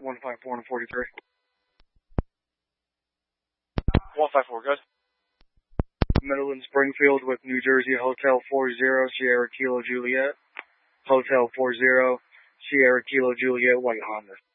154 and 43. 154, good. Middle in Springfield with New Jersey Hotel 40 Sierra Kilo Juliet. Hotel 40 Sierra Kilo Juliet White Honda.